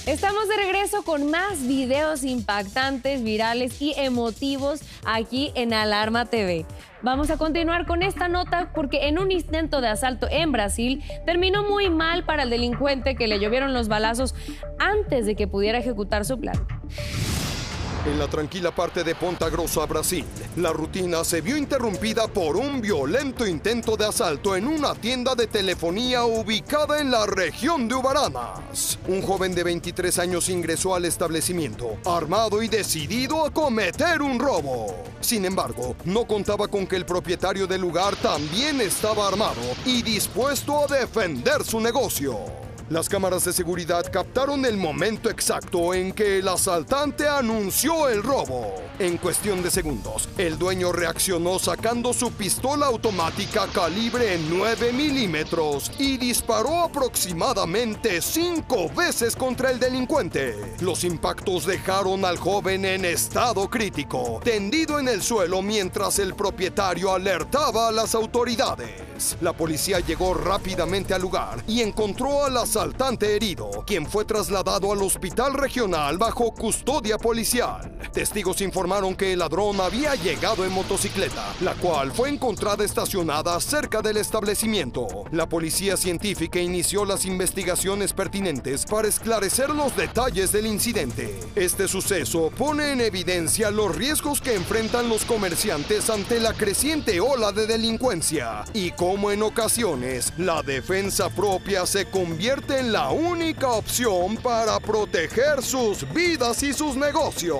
Estamos de regreso con más videos impactantes, virales y emotivos aquí en Alarma TV. Vamos a continuar con esta nota porque en un intento de asalto en Brasil terminó muy mal para el delincuente que le llovieron los balazos antes de que pudiera ejecutar su plan. En la tranquila parte de Ponta Grossa, Brasil, la rutina se vio interrumpida por un violento intento de asalto en una tienda de telefonía ubicada en la región de Ubaranas. Un joven de 23 años ingresó al establecimiento, armado y decidido a cometer un robo. Sin embargo, no contaba con que el propietario del lugar también estaba armado y dispuesto a defender su negocio. Las cámaras de seguridad captaron el momento exacto en que el asaltante anunció el robo. En cuestión de segundos, el dueño reaccionó sacando su pistola automática calibre 9 milímetros y disparó aproximadamente 5 veces contra el delincuente. Los impactos dejaron al joven en estado crítico, tendido en el suelo mientras el propietario alertaba a las autoridades. La policía llegó rápidamente al lugar y encontró al asaltante herido, quien fue trasladado al hospital regional bajo custodia policial. Testigos informaron que el ladrón había llegado en motocicleta, la cual fue encontrada estacionada cerca del establecimiento. La policía científica inició las investigaciones pertinentes para esclarecer los detalles del incidente. Este suceso pone en evidencia los riesgos que enfrentan los comerciantes ante la creciente ola de delincuencia y cómo en ocasiones la defensa propia se convierte en la única opción para proteger sus vidas y sus negocios.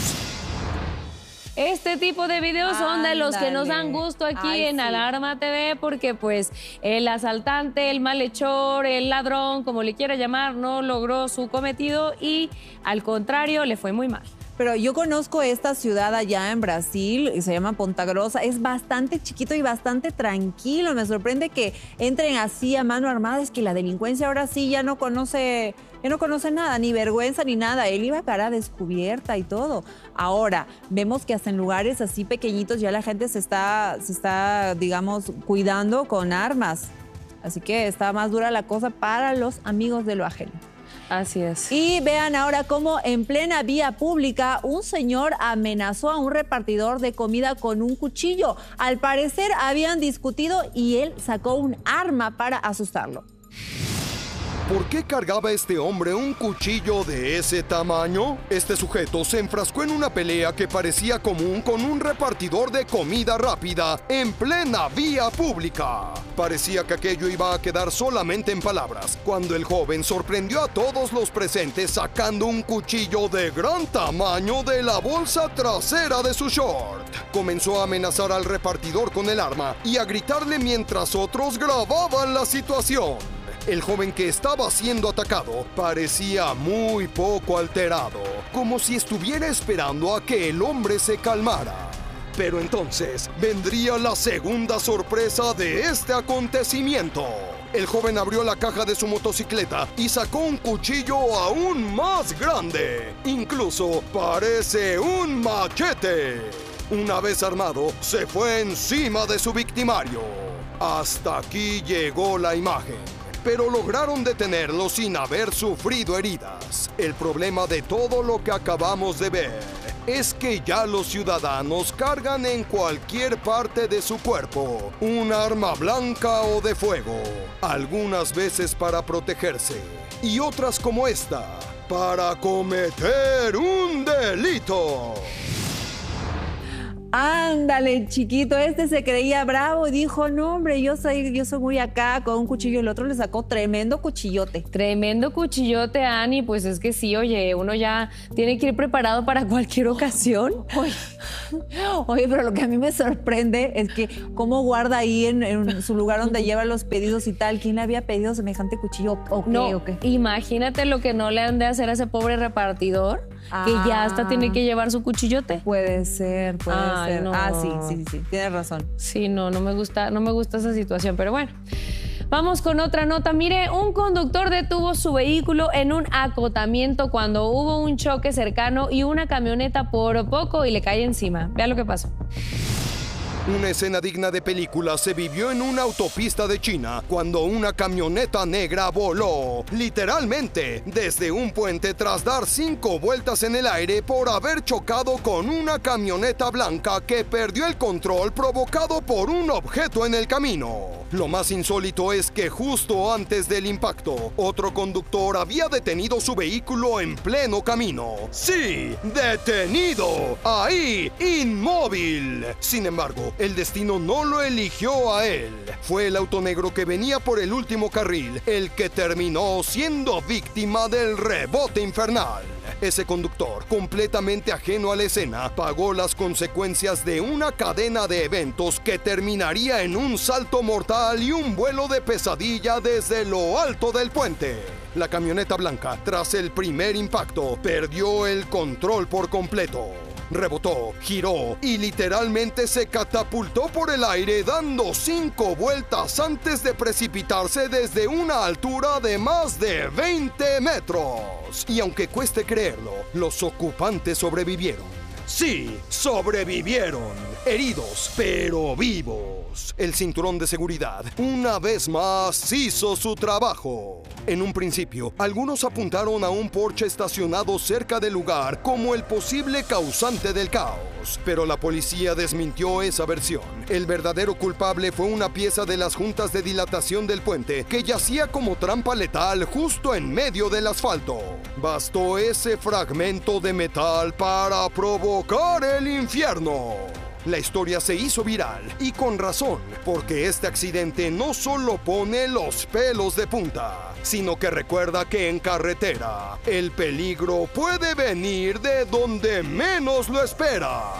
Este tipo de videos son de los que nos dan gusto aquí en Alarma TV porque pues el asaltante, el malhechor, el ladrón, como le quiera llamar, no logró su cometido y al contrario le fue muy mal. Pero yo conozco esta ciudad allá en Brasil, se llama Ponta Grossa, es bastante chiquito y bastante tranquilo. Me sorprende que entren así a mano armada, es que la delincuencia ahora sí ya no conoce nada, ni vergüenza ni nada. Él iba a cara descubierta y todo. Ahora, vemos que hasta en lugares así pequeñitos ya la gente se está, digamos, cuidando con armas. Así que está más dura la cosa para los amigos de lo ajeno. Así es. Y vean ahora cómo en plena vía pública un señor amenazó a un repartidor de comida con un cuchillo. Al parecer habían discutido y él sacó un arma para asustarlo. ¿Por qué cargaba este hombre un cuchillo de ese tamaño? Este sujeto se enfrascó en una pelea que parecía común con un repartidor de comida rápida en plena vía pública. Parecía que aquello iba a quedar solamente en palabras, cuando el joven sorprendió a todos los presentes sacando un cuchillo de gran tamaño de la bolsa trasera de su short. Comenzó a amenazar al repartidor con el arma y a gritarle mientras otros grababan la situación. El joven que estaba siendo atacado parecía muy poco alterado, como si estuviera esperando a que el hombre se calmara. Pero entonces vendría la segunda sorpresa de este acontecimiento. El joven abrió la caja de su motocicleta y sacó un cuchillo aún más grande. Incluso parece un machete. Una vez armado, se fue encima de su victimario. Hasta aquí llegó la imagen, pero lograron detenerlo sin haber sufrido heridas. El problema de todo lo que acabamos de ver es que ya los ciudadanos cargan en cualquier parte de su cuerpo un arma blanca o de fuego, algunas veces para protegerse y otras como esta, para cometer un delito. Ándale, chiquito, este se creía bravo y dijo, no, hombre, yo soy muy acá con un cuchillo. El otro le sacó tremendo cuchillote. Tremendo cuchillote, Ani, pues es que sí, oye, uno ya tiene que ir preparado para cualquier ocasión. Oye, pero lo que a mí me sorprende es que cómo guarda ahí en su lugar donde lleva los pedidos y tal. ¿Quién le había pedido semejante cuchillo? No, imagínate lo que no le han de hacer a ese pobre repartidor, que ya hasta tiene que llevar su cuchillote. Puede ser, puede ser. No. Sí, tienes razón. Sí, no me gusta esa situación, pero bueno. Vamos con otra nota. Mire, un conductor detuvo su vehículo en un acotamiento cuando hubo un choque cercano y una camioneta por poco y le cae encima. Vea lo que pasó. Una escena digna de película se vivió en una autopista de China cuando una camioneta negra voló, literalmente, desde un puente tras dar 5 vueltas en el aire por haber chocado con una camioneta blanca que perdió el control provocado por un objeto en el camino. Lo más insólito es que justo antes del impacto, otro conductor había detenido su vehículo en pleno camino. ¡Sí! ¡Detenido! ¡Ahí! ¡Inmóvil! Sin embargo, el destino no lo eligió a él. Fue el auto negro que venía por el último carril el que terminó siendo víctima del rebote infernal. Ese conductor, completamente ajeno a la escena, pagó las consecuencias de una cadena de eventos que terminaría en un salto mortal y un vuelo de pesadilla desde lo alto del puente. La camioneta blanca, tras el primer impacto, perdió el control por completo. Rebotó, giró y literalmente se catapultó por el aire dando 5 vueltas antes de precipitarse desde una altura de más de 20 metros. Y aunque cueste creerlo, los ocupantes sobrevivieron. Sí, sobrevivieron, heridos, pero vivos. El cinturón de seguridad, una vez más, hizo su trabajo. En un principio, algunos apuntaron a un Porsche estacionado cerca del lugar como el posible causante del caos, pero la policía desmintió esa versión. El verdadero culpable fue una pieza de las juntas de dilatación del puente que yacía como trampa letal justo en medio del asfalto. Bastó ese fragmento de metal para provocar el infierno. La historia se hizo viral, y con razón, porque este accidente no solo pone los pelos de punta, sino que recuerda que en carretera el peligro puede venir de donde menos lo espera.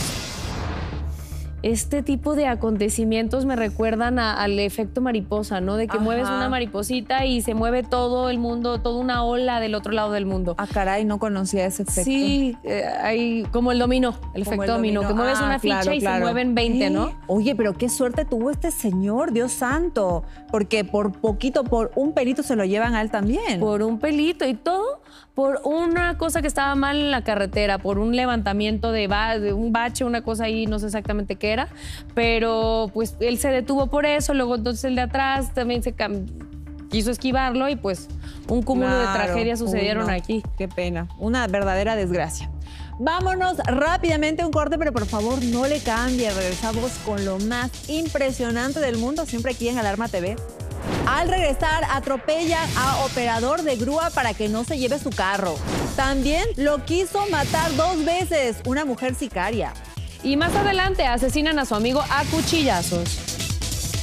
Este tipo de acontecimientos me recuerdan al efecto mariposa, ¿no? De que mueves una mariposita y se mueve todo el mundo, toda una ola del otro lado del mundo. Ah, caray, no conocía ese efecto. Sí, hay como el dominó, el efecto dominó, que mueves una ficha y se mueven 20, ¿no? Oye, pero qué suerte tuvo este señor, Dios santo, porque por poquito, por un pelito se lo llevan a él también. Por un pelito y todo por una cosa que estaba mal en la carretera, por un levantamiento de un bache, una cosa ahí, no sé exactamente qué era, pero pues él se detuvo por eso, luego entonces el de atrás también quiso esquivarlo y pues un cúmulo de tragedias sucedieron aquí. Qué pena, una verdadera desgracia. Vámonos rápidamente a un corte, pero por favor no le cambie. Regresamos con lo más impresionante del mundo, siempre aquí en Alarma TV. Al regresar, atropellan a operador de grúa para que no se lleve su carro. También lo quiso matar 2 veces, una mujer sicaria. Y más adelante asesinan a su amigo a cuchillazos.